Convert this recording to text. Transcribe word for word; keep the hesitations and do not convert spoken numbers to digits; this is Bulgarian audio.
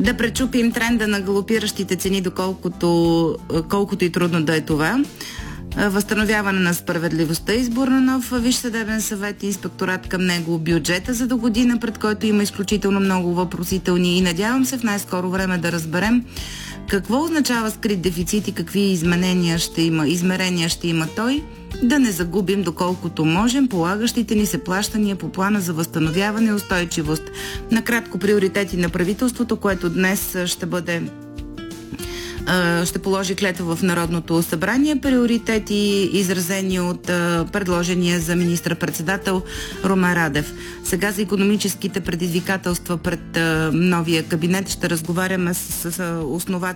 да пречупим тренда на галопиращите цени, доколкото колкото и трудно да е това. Възстановяване на справедливостта, избор на нов Висш съдебен съвет и инспекторат към него, бюджета за до година, пред който има изключително много въпросителни, и надявам се в най-скоро време да разберем какво означава скрит дефицит и какви изменения ще има, измерения ще има той, да не загубим доколкото можем полагащите ни се плащания по плана за възстановяване и устойчивост. Накратко приоритети на правителството, което днес ще бъде ще положи клетва в Народното събрание. Приоритети, изразени от предложения за министър-председател Румен Радев. Сега за икономическите предизвикателства пред новия кабинет ще разговаряме с, с основател